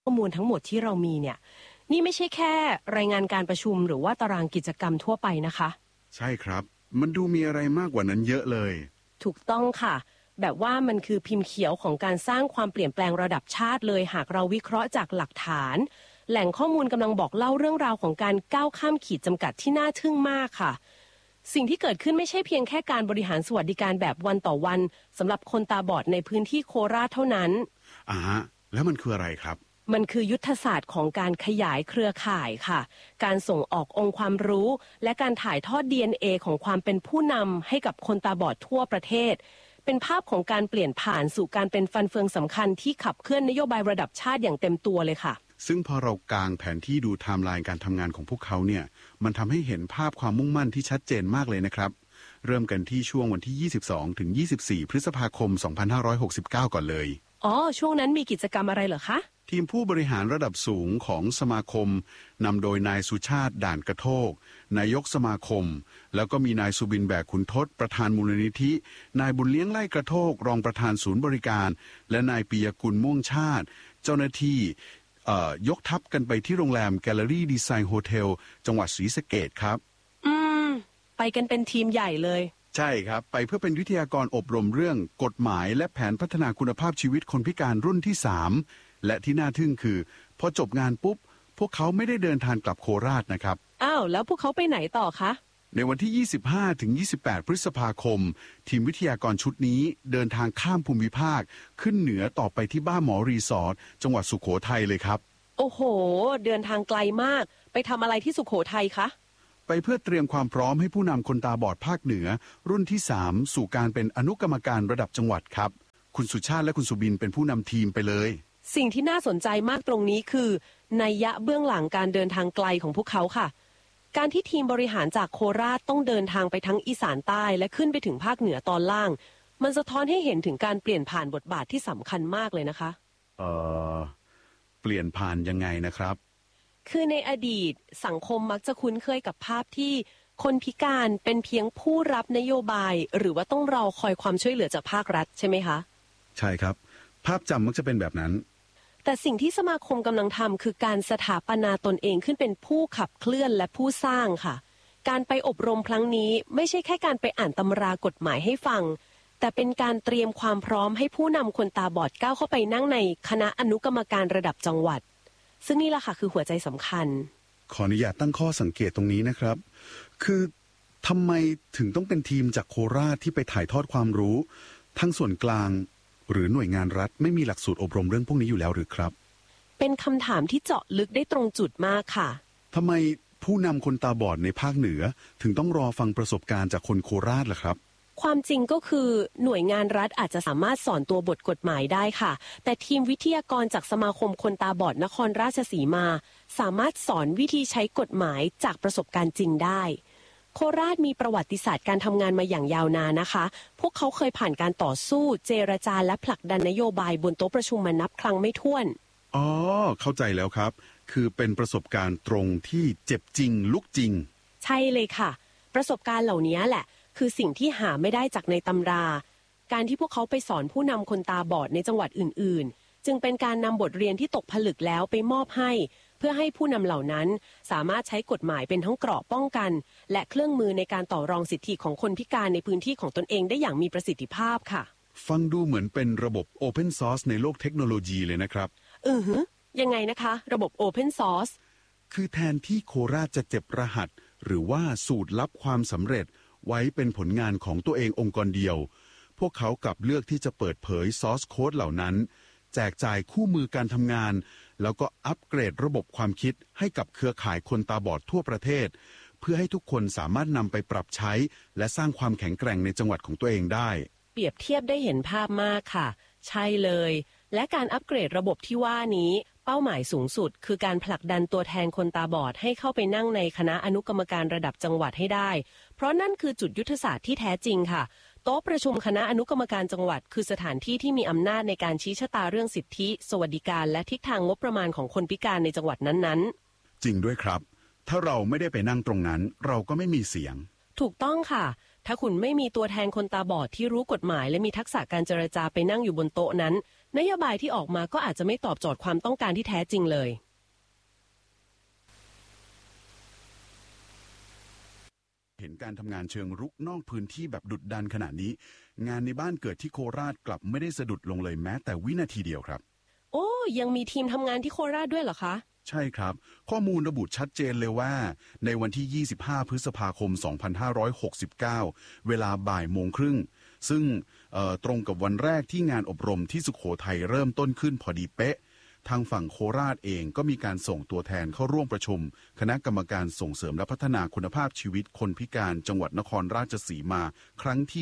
ข้อมูลทั้งหมดที่เรามีเนี่ยนี่ไม่ใช่แค่รายงานการประชุมหรือว่าตารางกิจกรรมทั่วไปนะคะใช่ครับมันดูมีอะไรมากกว่านั้นเยอะเลยถูกต้องค่ะแบบว่ามันคือพิมพ์เขียวของการสร้างความเปลี่ยนแปลงระดับชาติเลยหากเราวิเคราะห์จากหลักฐานแหล่งข้อมูลกำลังบอกเล่าเรื่องราวของการก้าวข้ามขีดจำกัดที่น่าทึ่งมากค่ะสิ่งที่เกิดขึ้นไม่ใช่เพียงแค่การบริหารสวัสดิการแบบวันต่อวันสำหรับคนตาบอดในพื้นที่โคราชเท่านั้นแล้วมันคืออะไรครับมันคือยุทธศาสตร์ของการขยายเครือข่ายค่ะการส่งออกองค์ความรู้และการถ่ายทอด DNA ของความเป็นผู้นำให้กับคนตาบอดทั่วประเทศเป็นภาพของการเปลี่ยนผ่านสู่การเป็นฟันเฟืองสำคัญที่ขับเคลื่อนนโยบายระดับชาติอย่างเต็มตัวเลยค่ะซึ่งพอเรากางแผนที่ดูไทม์ไลน์การทำงานของพวกเขาเนี่ยมันทำให้เห็นภาพความมุ่งมั่นที่ชัดเจนมากเลยนะครับเริ่มกันที่ช่วงวันที่22ถึง24พฤษภาคม2569ก่อนเลยช่วงนั้นมีกิจกรรมอะไรเหรอคะทีมผู้บริหารระดับสูงของสมาคมนำโดยนายสุชาติด่านกระโทกนายกสมาคมแล้วก็มีนายสุบินแบกขุนทดประธานมูลนิธินายบุญเลี้ยงไล่กระโทกรองประธานศูนย์บริการและนายปิยกุลม่วงชาติเจ้าหน้าที่ยกทัพกันไปที่โรงแรมแกลเลอรี่ดีไซน์โฮเทลจังหวัดศรีสะเกษครับไปกันเป็นทีมใหญ่เลยใช่ครับไปเพื่อเป็นวิทยากรอบรมเรื่องกฎหมายและแผนพัฒนาคุณภาพชีวิตคนพิการรุ่นที่3และที่น่าทึ่งคือพอจบงานปุ๊บพวกเขาไม่ได้เดินทางกลับโคราชนะครับแล้วพวกเขาไปไหนต่อคะในวันที่25ถึง28พฤษภาคมทีมวิทยากรชุดนี้เดินทางข้ามภูมิภาคขึ้นเหนือต่อไปที่บ้านหมอรีสอร์ทจังหวัดสุโขทัยเลยครับโอ้โหเดินทางไกลมากไปทำอะไรที่สุโขทัยคะไปเพื่อเตรียมความพร้อมให้ผู้นำคนตาบอดภาคเหนือรุ่นที่3สู่การเป็นอนุกรรมการระดับจังหวัดครับคุณสุชาติและคุณสุบินเป็นผู้นำทีมไปเลยสิ่งที่น่าสนใจมากตรงนี้คือนัยยะเบื้องหลังการเดินทางไกลของพวกเขาค่ะการที่ทีมบริหารจากโคราชต้องเดินทางไปทั้งอีสานใต้และขึ้นไปถึงภาคเหนือตอนล่างมันสะท้อนให้เห็นถึงการเปลี่ยนผ่านบทบาทที่สำคัญมากเลยนะคะเปลี่ยนผ่านยังไงนะครับคือในอดีตสังคมมักจะคุ้นเคยกับภาพที่คนพิการเป็นเพียงผู้รับนโยบายหรือว่าต้องรอคอยความช่วยเหลือจากภาครัฐใช่ไหมคะใช่ครับภาพจำมักจะเป็นแบบนั้นแต่สิ่งที่สมาคมกำลังทำคือการสถาปนาตนเองขึ้นเป็นผู้ขับเคลื่อนและผู้สร้างค่ะการไปอบรมครั้งนี้ไม่ใช่แค่การไปอ่านตำรากฎหมายให้ฟังแต่เป็นการเตรียมความพร้อมให้ผู้นำคนตาบอดก้าวเข้าไปนั่งในคณะอนุกรรมการระดับจังหวัดซึ่งนี่แหละค่ะคือหัวใจสำคัญขออนุญาตตั้งข้อสังเกตตรงนี้นะครับคือทำไมถึงต้องเป็นทีมจากโคราชที่ไปถ่ายทอดความรู้ทั้งส่วนกลางหรือหน่วยงานรัฐไม่มีหลักสูตรอบรมเรื่องพวกนี้อยู่แล้วหรือครับเป็นคำถามที่เจาะลึกได้ตรงจุดมากค่ะทำไมผู้นำคนตาบอดในภาคเหนือถึงต้องรอฟังประสบการณ์จากคนโคราชล่ะครับความจริงก็คือหน่วยงานรัฐอาจจะสามารถสอนตัวบทกฎหมายได้ค่ะแต่ทีมวิทยากรจากสมาคมคนตาบอดนครราชสีมาสามารถสอนวิธีใช้กฎหมายจากประสบการณ์จริงได้โคราชมีประวัติศาสตร์การทำงานมาอย่างยาวนานนะคะพวกเขาเคยผ่านการต่อสู้เจรจาและผลักดันนโยบายบนโต๊ะประชุมมานับครั้งไม่ถ้วนเข้าใจแล้วครับคือเป็นประสบการณ์ตรงที่เจ็บจริงลุกจริงใช่เลยค่ะประสบการณ์เหล่านี้แหละคือสิ่งที่หาไม่ได้จากในตำราการที่พวกเขาไปสอนผู้นำคนตาบอดในจังหวัดอื่นๆจึงเป็นการนำบทเรียนที่ตกผลึกแล้วไปมอบให้เพื่อให้ผู้นำเหล่านั้นสามารถใช้กฎหมายเป็นทั้งเกราะป้องกันและเครื่องมือในการต่อรองสิทธิของคนพิการในพื้นที่ของตนเองได้อย่างมีประสิทธิภาพค่ะฟังดูเหมือนเป็นระบบ Open Source ในโลกเทคโนโลยีเลยนะครับยังไงนะคะระบบ Open Source คือแทนที่โคราชจะเจ็บรหัสหรือว่าสูตรลับความสำเร็จไว้เป็นผลงานของตัวเององค์กรเดียวพวกเขากลับเลือกที่จะเปิดเผยซอร์สโค้ดเหล่านั้นแจกจ่ายคู่มือการทำงานแล้วก็อัปเกรดระบบความคิดให้กับเครือข่ายคนตาบอดทั่วประเทศเพื่อให้ทุกคนสามารถนำไปปรับใช้และสร้างความแข็งแกร่งในจังหวัดของตัวเองได้เปรียบเทียบได้เห็นภาพมากค่ะใช่เลยและการอัปเกรดระบบที่ว่านี้เป้าหมายสูงสุดคือการผลักดันตัวแทนคนตาบอดให้เข้าไปนั่งในคณะอนุกรรมการระดับจังหวัดให้ได้เพราะนั่นคือจุดยุทธศาสตร์ที่แท้จริงค่ะโต๊ะประชุมคณะอนุกรรมการจังหวัดคือสถานที่ที่มีอำนาจในการชี้ชะตาเรื่องสิทธิสวัสดิการและทิศทางงบประมาณของคนพิการในจังหวัดนั้นๆจริงด้วยครับถ้าเราไม่ได้ไปนั่งตรงนั้นเราก็ไม่มีเสียงถูกต้องค่ะถ้าคุณไม่มีตัวแทนคนตาบอดที่รู้กฎหมายและมีทักษะการเจรจาไปนั่งอยู่บนโต๊ะนั้นนโยบายที่ออกมาก็อาจจะไม่ตอบโจทย์ความต้องการที่แท้จริงเลยเห็นการทำงานเชิงรุกนอกพื้นที่แบบดุดันขนาดนี้งานในบ้านเกิดที่โคราชกลับไม่ได้สะดุดลงเลยแม้แต่วินาทีเดียวครับโอ้ยังมีทีมทำงานที่โคราชด้วยเหรอคะใช่ครับข้อมูลระบุชัดเจนเลยว่าในวันที่ 25 พฤษภาคม 2569 เวลาบ่ายโมงครึ่งซึ่งตรงกับวันแรกที่งานอบรมที่สุโขทัยเริ่มต้นขึ้นพอดีเป๊ะทางฝั่งโคราชเองก็มีการส่งตัวแทนเข้าร่วมประชุมคณะกรรมการส่งเสริมและพัฒนาคุณภาพชีวิตคนพิการจังหวัดนครราชสีมาครั้งที่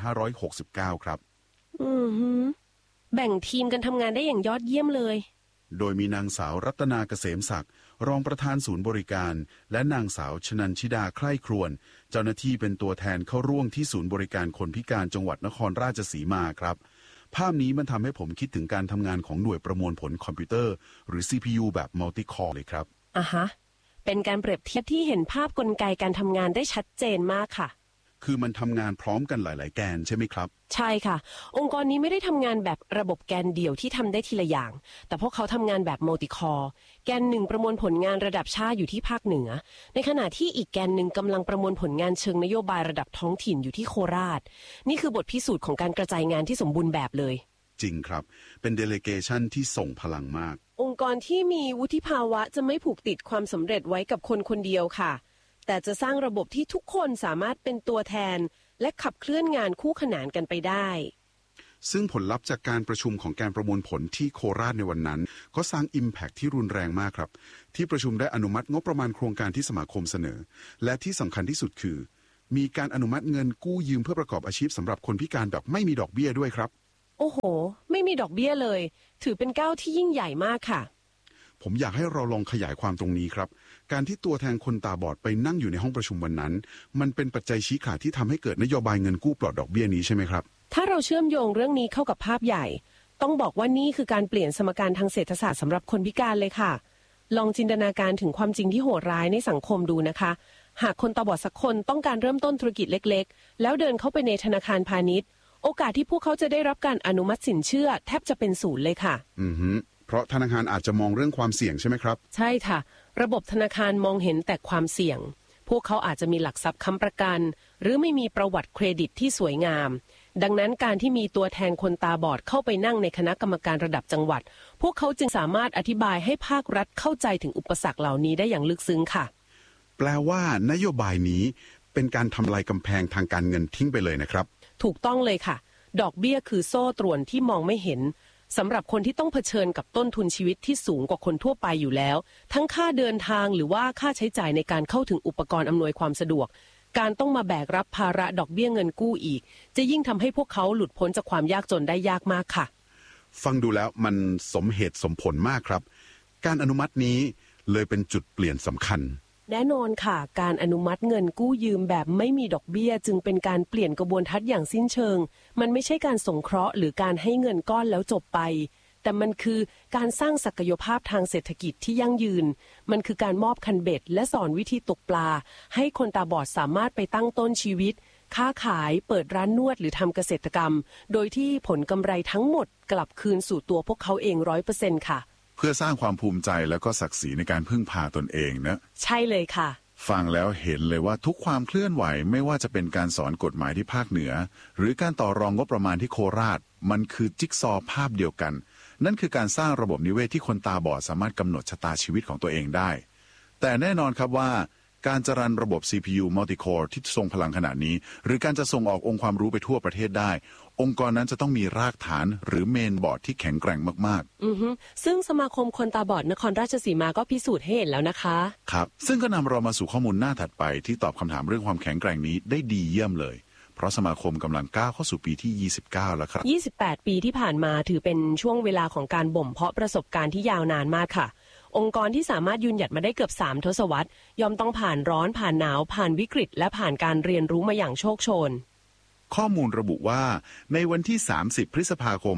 2569 ครับแบ่งทีมกันทำงานได้อย่างยอดเยี่ยมเลยโดยมีนางสาวรัตนาเกษมศักดิ์รองประธานศูนย์บริการและนางสาวชนันชิดาใคร่ครวญเจ้าหน้าที่เป็นตัวแทนเข้าร่วมที่ศูนย์บริการคนพิการจังหวัดนครราชสีมาครับภาพนี้มันทำให้ผมคิดถึงการทำงานของหน่วยประมวลผลคอมพิวเตอร์หรือ CPU แบบมัลติคอร์เลยครับเป็นการเปรียบเทียบที่เห็นภาพกลไกการทำงานได้ชัดเจนมากค่ะคือมันทำงานพร้อมกันหลายๆแกนใช่ไหมครับใช่ค่ะองค์กรนี้ไม่ได้ทำงานแบบระบบแกนเดี่ยวที่ทำได้ทีละอย่างแต่พวกเขาทำงานแบบมัลติคอร์แกนหนึ่งประมวลผลงานระดับชาติอยู่ที่ภาคเหนือในขณะที่อีกแกนหนึ่งกำลังประมวลผลงานเชิงนโยบายระดับท้องถิ่นอยู่ที่โคราชนี่คือบทพิสูจน์ของการกระจายงานที่สมบูรณ์แบบเลยจริงครับเป็นเดเลเกชันที่ส่งพลังมากองค์กรที่มีวุฒิภาวะจะไม่ผูกติดความสำเร็จไว้กับคนคนเดียวค่ะแต่จะสร้างระบบที่ทุกคนสามารถเป็นตัวแทนและขับเคลื่อนงานคู่ขนานกันไปได้ซึ่งผลลัพธ์จากการประชุมของการประมวลผลที่โคราชในวันนั้นก็สร้าง Impact ที่รุนแรงมากครับที่ประชุมได้อนุมัติงบประมาณโครงการที่สมาคมเสนอและที่สำคัญที่สุดคือมีการอนุมัติเงินกู้ยืมเพื่อประกอบอาชีพสำหรับคนพิการแบบไม่มีดอกเบี้ยด้วยครับโอ้โหไม่มีดอกเบี้ยเลยถือเป็นก้าวที่ยิ่งใหญ่มากค่ะผมอยากให้เราลองขยายความตรงนี้ครับการที่ตัวแทนคนตาบอดไปนั่งอยู่ในห้องประชุมวันนั้นมันเป็นปัจจัยชี้ขาดที่ทำให้เกิดนโยบายเงินกู้ปลอดดอกเบี้ยนี้ใช่ไหมครับถ้าเราเชื่อมโยงเรื่องนี้เข้ากับภาพใหญ่ต้องบอกว่านี่คือการเปลี่ยนสมการทางเศรษฐศาสตร์สำหรับคนพิการเลยค่ะลองจินตนาการถึงความจริงที่โหดร้ายในสังคมดูนะคะหากคนตาบอดสักคนต้องการเริ่มต้นธุรกิจเล็กๆแล้วเดินเข้าไปในธนาคารพาณิชย์โอกาสที่พวกเขาจะได้รับการอนุมัติสินเชื่อแทบจะเป็นศูนย์เลยค่ะเพราะธนาคารอาจจะมองเรื่องความเสี่ยงใช่ไหมครับใช่ค่ะระบบธนาคารมองเห็นแต่ความเสี่ยงพวกเขาอาจจะมีหลักทรัพย์ค้ำประกันหรือไม่มีประวัติเครดิตที่สวยงามดังนั้นการที่มีตัวแทนคนตาบอดเข้าไปนั่งในคณะกรรมการระดับจังหวัดพวกเขาจึงสามารถอธิบายให้ภาครัฐเข้าใจถึงอุปสรรคเหล่านี้ได้อย่างลึกซึ้งค่ะแปลว่านโยบายนี้เป็นการทำลายกำแพงทางการเงินทิ้งไปเลยนะครับถูกต้องเลยค่ะดอกเบี้ยคือโซ่ตรวนที่มองไม่เห็นสำหรับคนที่ต้องเผชิญกับต้นทุนชีวิตที่สูงกว่าคนทั่วไปอยู่แล้วทั้งค่าเดินทางหรือว่าค่าใช้จ่ายในการเข้าถึงอุปกรณ์อำนวยความสะดวกการต้องมาแบกรับภาระดอกเบี้ยเงินกู้อีกจะยิ่งทำให้พวกเขาหลุดพ้นจากความยากจนได้ยากมากค่ะฟังดูแล้วมันสมเหตุสมผลมากครับการอนุมัตินี้เลยเป็นจุดเปลี่ยนสำคัญแน่นอนค่ะการอนุมัติเงินกู้ยืมแบบไม่มีดอกเบี้ยจึงเป็นการเปลี่ยนกระบวนทัศน์อย่างสิ้นเชิงมันไม่ใช่การสงเคราะห์หรือการให้เงินก้อนแล้วจบไปแต่มันคือการสร้างศักยภาพทางเศรษฐกิจที่ยั่งยืนมันคือการมอบคันเบ็ดและสอนวิธีตกปลาให้คนตาบอดสามารถไปตั้งต้นชีวิตค้าขายเปิดร้านนวดหรือทำเกษตรกรรมโดยที่ผลกำไรทั้งหมดกลับคืนสู่ตัวพวกเขาเอง 100% ค่ะเพื่อสร้างความภูมิใจและก็ศักดิ์ศรีในการพึ่งพาตนเองนะใช่เลยค่ะฟังแล้วเห็นเลยว่าทุกความเคลื่อนไหวไม่ว่าจะเป็นการสอนกฎหมายที่ภาคเหนือหรือการต่อรองงบประมาณที่โคราชมันคือจิ๊กซอว์ภาพเดียวกันนั่นคือการสร้างระบบนิเวศที่คนตาบอดสามารถกำหนดชะตาชีวิตของตัวเองได้แต่แน่นอนครับว่าการจรันระบบ CPU Multicore ที่ทรงพลังขนาดนี้หรือการจะส่งออกองค์ความรู้ไปทั่วประเทศได้องค์กรนั้นจะต้องมีรากฐานหรือเมนบอร์ดที่แข็งแกร่งมากๆซึ่งสมาคมคนตาบอดนครราชสีมาก็พิสูจน์ให้เห็นแล้วนะคะครับซึ่งก็นำเรามาสู่ข้อมูลหน้าถัดไปที่ตอบคำถามเรื่องความแข็งแกร่งนี้ได้ดีเยี่ยมเลยเพราะสมาคมกำลังก้าวเข้าสู่ปีที่29แล้วครับ 28ปีที่ผ่านมาถือเป็นช่วงเวลาของการบ่มเพาะประสบการณ์ที่ยาวนานมากค่ะองค์กรที่สามารถยืนหยัดมาได้เกือบ3 ทศวรรษย่อมต้องผ่านร้อนผ่านหนาวผ่านวิกฤตและผ่านการเรียนรู้มาอย่างโชคโชนข้อมูลระบุว่าในวันที่30 พฤษภาคม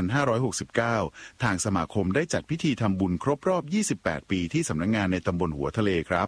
2569 ทางสมาคมได้จัดพิธีทำบุญครบรอบ28 ปีที่สำนักงานในตำบลหัวทะเลครับ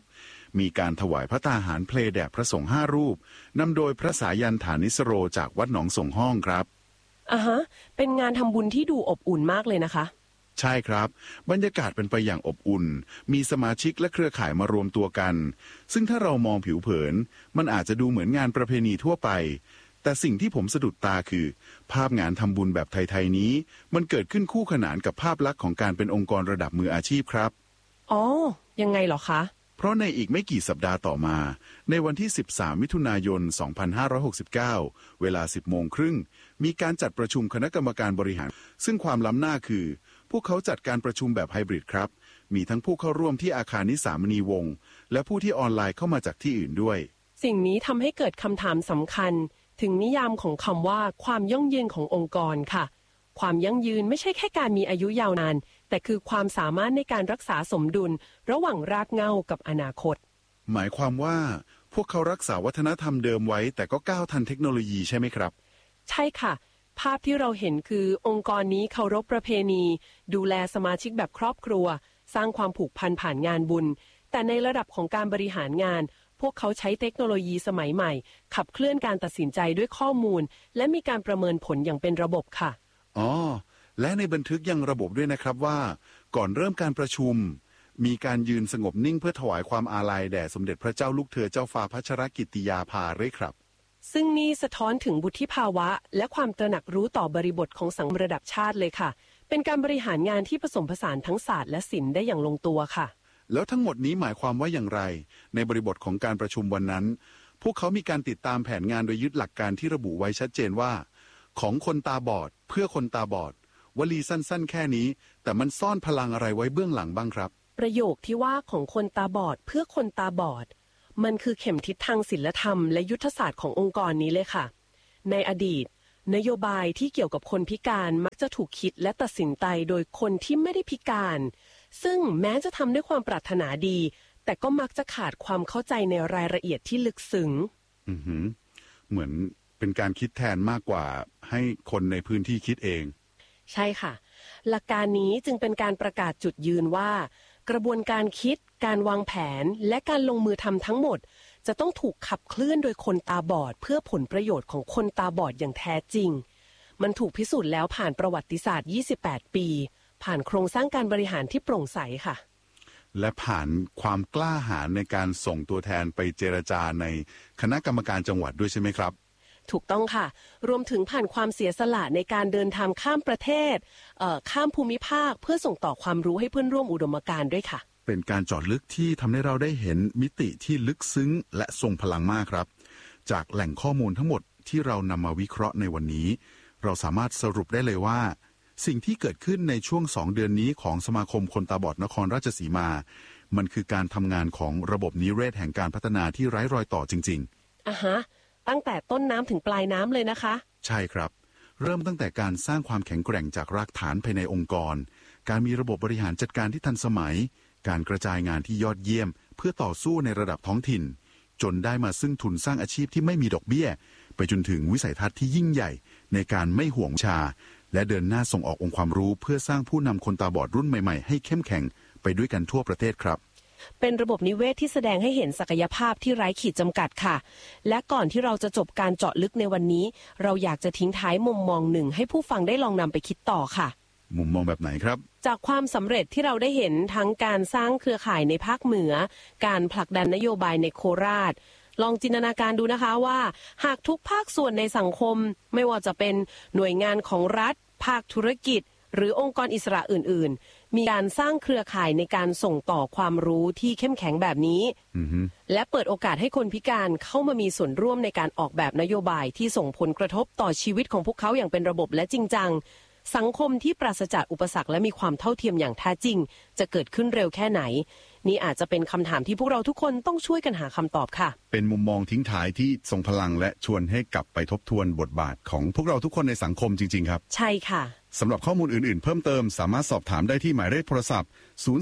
มีการถวายพระตาหารเพลแด่พระสงฆ์5 รูปนำโดยพระสายันฐานิสโรจากวัดหนองส่งห้องครับเป็นงานทำบุญที่ดูอบอุ่นมากเลยนะคะใช่ครับบรรยากาศเป็นไปอย่างอบอุ่นมีสมาชิกและเครือข่ายมารวมตัวกันซึ่งถ้าเรามองผิวเผินมันอาจจะดูเหมือนงานประเพณีทั่วไปแต่สิ่งที่ผมสะดุดตาคือภาพงานทำบุญแบบไทยๆนี้มันเกิดขึ้นคู่ขนานกับภาพลักษณ์ของการเป็นองค์กรระดับมืออาชีพครับยังไงเหรอคะเพราะในอีกไม่กี่สัปดาห์ต่อมาในวันที่13 มิถุนายน 2569 เวลา 10 โมงครึ่งมีการจัดประชุมคณะกรรมการบริหารซึ่งความล้ำหน้าคือพวกเขาจัดการประชุมแบบไฮบริดครับมีทั้งผู้เข้าร่วมที่อาคารนิสามณีวงศ์และผู้ที่ออนไลน์เข้ามาจากที่อื่นด้วยสิ่งนี้ทำให้เกิดคำถามสำคัญถึงนิยามของคำว่าความยั่งยืนขององค์กรค่ะความยั่งยืนไม่ใช่แค่การมีอายุยาวนานแต่คือความสามารถในการรักษาสมดุลระหว่างรากเหง้ากับอนาคตหมายความว่าพวกเขารักษาวัฒนธรรมเดิมไว้แต่ก็ก้าวทันเทคโนโลยีใช่ไหมครับใช่ค่ะภาพที่เราเห็นคือองค์กรนี้เคารพประเพณีดูแลสมาชิกแบบครอบครัวสร้างความผูกพันผ่านงานบุญแต่ในระดับของการบริหารงานพวกเขาใช้เทคโนโลยีสมัยใหม่ขับเคลื่อนการตัดสินใจด้วยข้อมูลและมีการประเมินผลอย่างเป็นระบบค่ะและในบันทึกยังระบุด้วยนะครับว่าก่อนเริ่มการประชุมมีการยืนสงบนิ่งเพื่อถวายความอาลัยแด่สมเด็จพระเจ้าลูกเธอเจ้าฟ้าพัชรกิติยาภาด้วยครับซึ่งนี่สะท้อนถึงวุฒิภาวะและความตระหนักรู้ต่อบริบทของสังคมระดับชาติเลยค่ะเป็นการบริหารงานที่ผสมผสานทั้งศาสตร์และศิลป์ได้อย่างลงตัวค่ะแล้วทั้งหมดนี้หมายความว่าอย่างไรในบริบทของการประชุมวันนั้นพวกเขามีการติดตามแผนงานโดยยึดหลักการที่ระบุไว้ชัดเจนว่าของคนตาบอดเพื่อคนตาบอดวลีสั้นๆแค่นี้แต่มันซ่อนพลังอะไรไว้เบื้องหลังบ้างครับประโยคที่ว่าของคนตาบอดเพื่อคนตาบอดมันคือเข็มทิศทางศีลธรรมและยุทธศาสตร์ขององค์กรนี้เลยค่ะในอดีตนโยบายที่เกี่ยวกับคนพิการมักจะถูกคิดและตัดสินใจโดยคนที่ไม่ได้พิการซึ่งแม้จะทำด้วยความปรารถนาดีแต่ก็มักจะขาดความเข้าใจในรายละเอียดที่ลึกซึ้งเหมือนเป็นการคิดแทนมากกว่าให้คนในพื้นที่คิดเองใช่ค่ะหลักการนี้จึงเป็นการประกาศจุดยืนว่ากระบวนการคิดการวางแผนและการลงมือทำทั้งหมดจะต้องถูกขับเคลื่อนโดยคนตาบอดเพื่อผลประโยชน์ของคนตาบอดอย่างแท้จริงมันถูกพิสูจน์แล้วผ่านประวัติศาสตร์28 ปีผ่านโครงสร้างการบริหารที่โปร่งใสค่ะและผ่านความกล้าหาญในการส่งตัวแทนไปเจรจาในคณะกรรมการจังหวัดด้วยใช่ไหมครับถูกต้องค่ะรวมถึงผ่านความเสียสละในการเดินทางข้ามประเทศข้ามภูมิภาคเพื่อส่งต่อความรู้ให้เพื่อนร่วมอุดมการณ์ด้วยค่ะเป็นการเจาะลึกที่ทำให้เราได้เห็นมิติที่ลึกซึ้งและทรงพลังมากครับจากแหล่งข้อมูลทั้งหมดที่เรานำมาวิเคราะห์ในวันนี้เราสามารถสรุปได้เลยว่าสิ่งที่เกิดขึ้นในช่วง2 เดือนนี้ของสมาคมคนตาบอดนครราชสีมามันคือการทำงานของระบบนิเวศแห่งการพัฒนาที่ไร้รอยต่อจริงๆตั้งแต่ต้นน้ำถึงปลายน้ำเลยนะคะใช่ครับเริ่มตั้งแต่การสร้างความแข็งแกร่งจากรากฐานภายในองค์กรการมีระบบบบริหารจัดการที่ทันสมัยการกระจายงานที่ยอดเยี่ยมเพื่อต่อสู้ในระดับท้องถิ่นจนได้มาซึ่งทุนสร้างอาชีพที่ไม่มีดอกเบี้ยไปจนถึงวิสัยทัศน์ที่ยิ่งใหญ่ในการไม่ห่วงชาและเดินหน้าส่งออกองค์ความรู้เพื่อสร้างผู้นำคนตาบอดรุ่นใหม่ๆให้เข้มแข็งไปด้วยกันทั่วประเทศครับเป็นระบบนิเวศที่แสดงให้เห็นศักยภาพที่ไร้ขีดจำกัดค่ะและก่อนที่เราจะจบการเจาะลึกในวันนี้เราอยากจะทิ้งท้ายมุมมองหนึ่งให้ผู้ฟังได้ลองนำไปคิดต่อค่ะมุมมองแบบไหนครับจากความสำเร็จที่เราได้เห็นทั้งการสร้างเครือข่ายในภาคเหนือการผลักดันนโยบายในโคราชลองจินตนาการดูนะคะว่าหากทุกภาคส่วนในสังคมไม่ว่าจะเป็นหน่วยงานของรัฐภาคธุรกิจหรือองค์กรอิสระอื่นๆมีการสร้างเครือข่ายในการส่งต่อความรู้ที่เข้มแข็งแบบนี้และเปิดโอกาสให้คนพิการเข้ามามีส่วนร่วมในการออกแบบนโยบายที่ส่งผลกระทบต่อชีวิตของพวกเขาอย่างเป็นระบบและจริงจังสังคมที่ปราศจากอุปสรรคและมีความเท่าเทียมอย่างแท้จริงจะเกิดขึ้นเร็วแค่ไหนนี่อาจจะเป็นคำถามที่พวกเราทุกคนต้องช่วยกันหาคำตอบค่ะเป็นมุมมองทิ้งท้ายที่ทรงพลังและชวนให้กลับไปทบทวนบทบาทของพวกเราทุกคนในสังคมจริงๆครับใช่ค่ะสำหรับข้อมูลอื่นๆเพิ่มเติมสามารถสอบถามได้ที่หมายเลขโทรศัพท์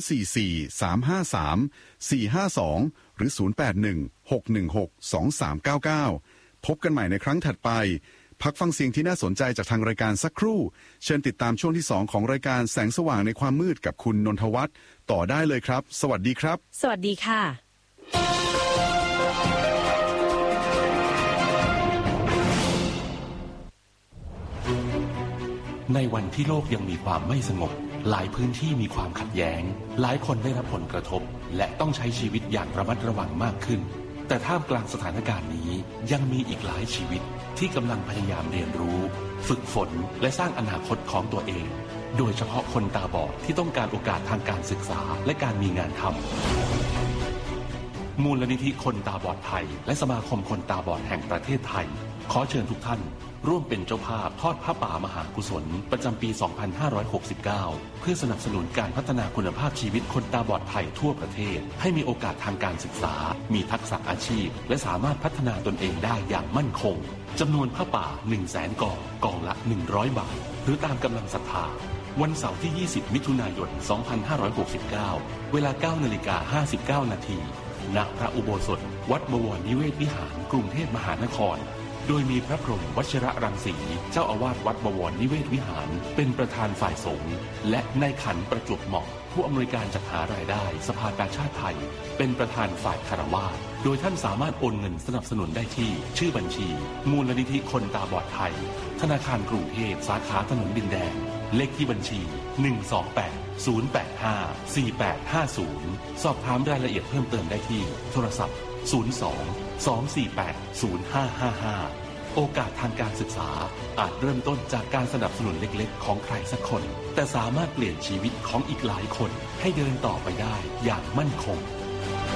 044-353-452หรือ081-616-2399พบกันใหม่ในครั้งถัดไปพักฟังเสียงที่น่าสนใจจากทางรายการสักครู่เชิญติดตามช่วงที่2ของรายการแสงสว่างในความมืดกับคุณนนทวัฒน์ต่อได้เลยครับสวัสดีครับสวัสดีค่ะในวันที่โลกยังมีความไม่สงบหลายพื้นที่มีความขัดแย้งหลายคนได้รับผลกระทบและต้องใช้ชีวิตอย่างระมัดระวังมากขึ้นแต่ท่ามกลางสถานการณ์นี้ยังมีอีกหลายชีวิตที่กำลังพยายามเรียนรู้ฝึกฝนและสร้างอนาคตของตัวเองโดยเฉพาะคนตาบอดที่ต้องการโอกาสทางการศึกษาและการมีงานทำมูลนิธิคนตาบอดไทยและสมาคมคนตาบอดแห่งประเทศไทยขอเชิญทุกท่านร่วมเป็นเจ้าภาพทอดผ้าป่ามหากุศลประจำปี 2569 เพื่อสนับสนุนการพัฒนาคุณภาพชีวิตคนตาบอดไทยทั่วประเทศให้มีโอกาสทางการศึกษามีทักษะอาชีพและสามารถพัฒนาตนเองได้อย่างมั่นคงจำนวนผ้าป่า 100,000 กองละ 100 บาทหรือตามกำลังศรัทธาวันเสาร์ที่ 20 มิถุนายน 2569 เวลา 9:59 นาทีณพระอุโบสถวัดบวรนิเวศวิหารกรุงเทพมหานครโดยมีพระพรหมวชิระรังสีเจ้าอาวาสวัดบวรนิเวศวิหารเป็นประธานฝ่ายสงฆ์และนายขันประจวบเหมาะผู้อำนวยการจัดหารายได้สภากาชาดไทยเป็นประธานฝ่ายคฤหัสถ์โดยท่านสามารถโอนเงินสนับสนุนได้ที่ชื่อบัญชีมูลนิธิคนตาบอดไทยธนาคารกรุงเทพสาขาถนนดินแดงเลขที่บัญชี 128-085-4850 สอบถามรายละเอียดเพิ่มเติมได้ที่โทรศัพท์ 02-248-0555 โอกาสทางการศึกษาอาจเริ่มต้นจากการสนับสนุนเล็กๆของใครสักคนแต่สามารถเปลี่ยนชีวิตของอีกหลายคนให้เดินต่อไปได้อย่างมั่นคง